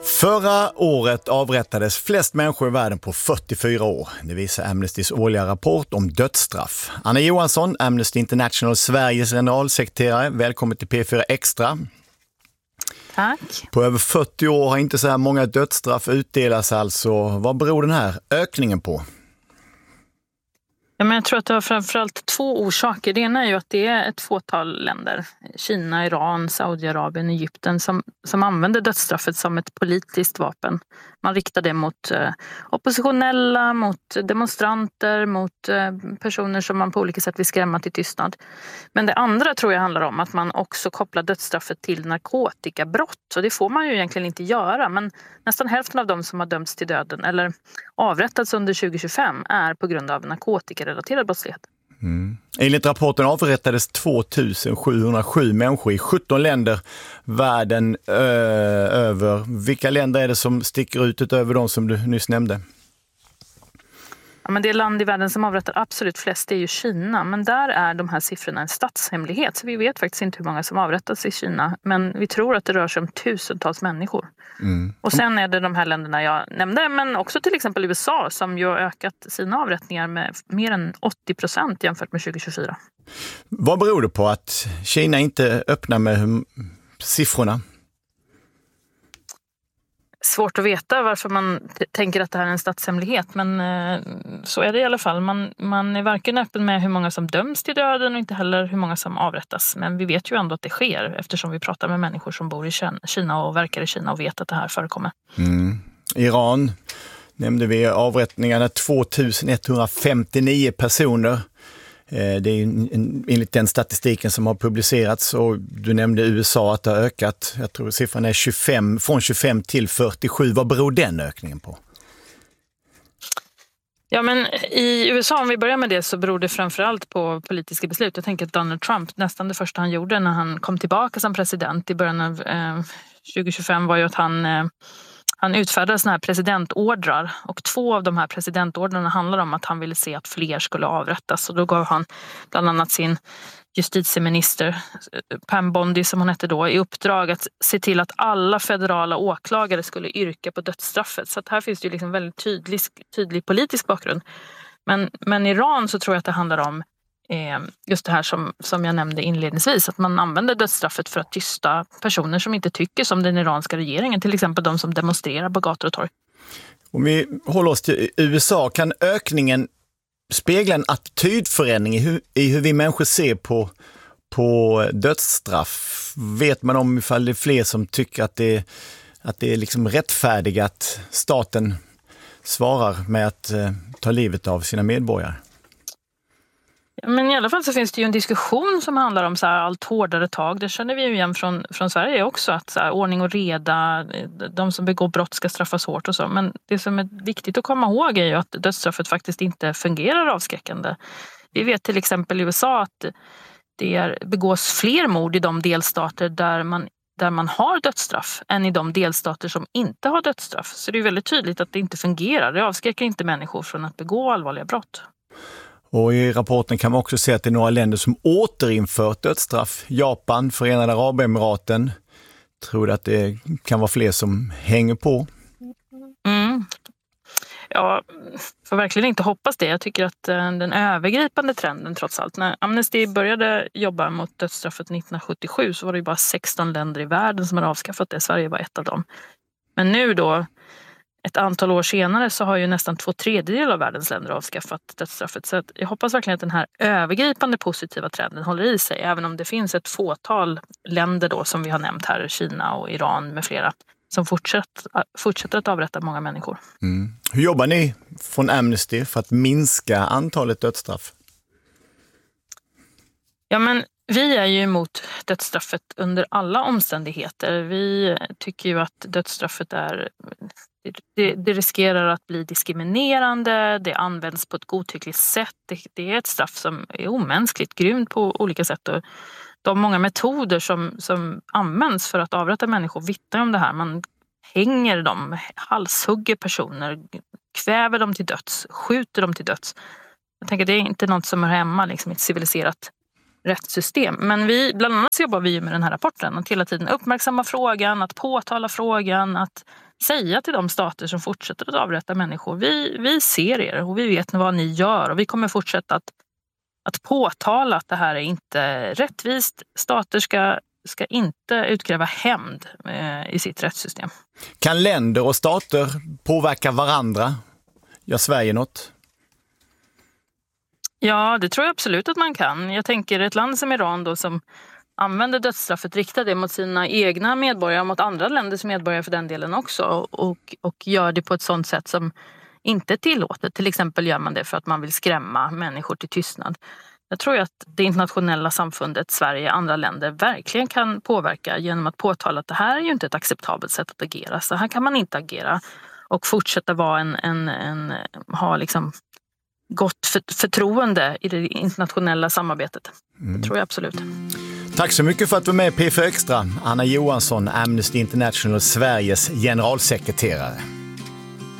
Förra året avrättades flest människor i världen på 44 år. Det visar Amnestys årliga rapport om dödsstraff. Anna Johansson, Amnesty International Sveriges generalsekreterare. Välkommen till P4 Extra. Tack. På över 40 år har inte så här många dödsstraff utdelats alltså. Vad beror den här ökningen på? Ja, men jag tror att det har framförallt två orsaker. Det ena är ju att det är ett fåtal länder, Kina, Iran, Saudiarabien, Egypten, som använder dödsstraffet som ett politiskt vapen. Man riktar det mot oppositionella, mot demonstranter, mot personer som man på olika sätt vill skrämma till tystnad. Men det andra tror jag handlar om att man också kopplar dödsstraffet till narkotikabrott. Och det får man ju egentligen inte göra, men nästan hälften av dem som har dömts till döden eller avrättats under 2025 är på grund av narkotikarelaterad brottslighet. Enligt rapporten avrättades 2707 människor i 17 länder världen över. Vilka länder är det som sticker ut utöver de som du nyss nämnde? Ja, men det land i världen som avrättar absolut flest är ju Kina. Men där är de här siffrorna en statshemlighet. Så vi vet faktiskt inte hur många som avrättas i Kina. Men vi tror att det rör sig om tusentals människor. Och sen är det de här länderna jag nämnde. Men också till exempel USA som ju har ökat sina avrättningar med mer än 80% jämfört med 2024. Vad beror det på att Kina inte öppnar med siffrorna? Svårt att veta varför man tänker att det här är en statshemlighet, men så är det i alla fall. Man är varken öppen med hur många som döms till döden och inte heller hur många som avrättas. Men vi vet ju ändå att det sker eftersom vi pratar med människor som bor i Kina och verkar i Kina och vet att det här förekommer. Iran nämnde vi avrättningarna 2159 personer. Det är enligt den statistiken som har publicerats, och du nämnde USA att det har ökat. Jag tror siffran är 25, från 25 till 47. Vad beror den ökningen på? Ja, men i USA, om vi börjar med det, så beror det framförallt på politiska beslut. Jag tänker att Donald Trump, nästan det första han gjorde när han kom tillbaka som president i början av 2025 var ju att han utfärdade såna här presidentordrar, och 2 av de här presidentordrarna handlar om att han ville se att fler skulle avrättas. Och då gav han bland annat sin justitieminister Pam Bondi, som hon hette då, i uppdrag att se till att alla federala åklagare skulle yrka på dödsstraffet. Så att här finns det ju liksom väldigt tydlig politisk bakgrund. Men i Iran så tror jag att det handlar om just det här som jag nämnde inledningsvis, att man använder dödsstraffet för att tysta personer som inte tycker som den iranska regeringen, till exempel de som demonstrerar på gator och torg. Om vi håller oss till USA, kan ökningen spegla en attitydförändring i hur vi människor ser på dödsstraff? Vet man om ifall det är fler som tycker att det är liksom rättfärdigt att staten svarar med att ta livet av sina medborgare? Men i alla fall så finns det ju en diskussion som handlar om så här allt hårdare tag. Det känner vi ju igen från Sverige också, att så här, ordning och reda, de som begår brott ska straffas hårt och så. Men det som är viktigt att komma ihåg är ju att dödsstraffet faktiskt inte fungerar avskräckande. Vi vet till exempel i USA att det begås fler mord i de delstater där man har dödsstraff än i de delstater som inte har dödsstraff. Så det är väldigt tydligt att det inte fungerar. Det avskräcker inte människor från att begå allvarliga brott. Och i rapporten kan man också se att det är några länder som återinfört dödsstraff. Japan, Förenade Arabemiraten. Tror du att det kan vara fler som hänger på? Ja, får verkligen inte hoppas det. Jag tycker att den övergripande trenden trots allt. När Amnesty började jobba mot dödsstraffet 1977 så var det ju bara 16 länder i världen som hade avskaffat det. Sverige var ett av dem. Men nu då, ett antal år senare, så har ju nästan 2/3 av världens länder avskaffat dödsstraffet. Så att jag hoppas verkligen att den här övergripande positiva trenden håller i sig. Även om det finns ett fåtal länder då som vi har nämnt här, Kina och Iran med flera, som fortsätter att avrätta många människor. Hur jobbar ni från Amnesty för att minska antalet dödsstraff? Ja, men vi är ju emot dödsstraffet under alla omständigheter. Vi tycker ju att dödsstraffet det riskerar att bli diskriminerande, det används på ett godtyckligt sätt. Det är ett straff som är omänskligt, grymt på olika sätt. Och de många metoder som används för att avrätta människor vittnar om det här. Man hänger dem, halshugger personer, kväver dem till döds, skjuter dem till döds. Jag tänker att det är inte något som är hemma liksom, i ett civiliserat rättssystem. Men bland annat så jobbar vi med den här rapporten att hela tiden uppmärksamma frågan, att påtala frågan, att säga till de stater som fortsätter att avrätta människor, vi ser er och vi vet vad ni gör och vi kommer fortsätta att påtala att det här är inte rättvist. Stater ska inte utkräva hämnd i sitt rättssystem. Kan länder och stater påverka varandra? Gör Sverige något? Ja, det tror jag absolut att man kan. Jag tänker ett land som Iran då, som använder dödsstraffet, riktar det mot sina egna medborgare och mot andra länders medborgare för den delen också, och gör det på ett sådant sätt som inte är tillåtet. Till exempel gör man det för att man vill skrämma människor till tystnad. Jag tror att det internationella samfundet, Sverige och andra länder verkligen kan påverka genom att påtala att det här är ju inte ett acceptabelt sätt att agera. Så här kan man inte agera och fortsätta vara ha liksom gott förtroende i det internationella samarbetet. Det tror jag absolut. Tack så mycket för att du var med i P4 Extra. Anna Johansson, Amnesty International Sveriges generalsekreterare.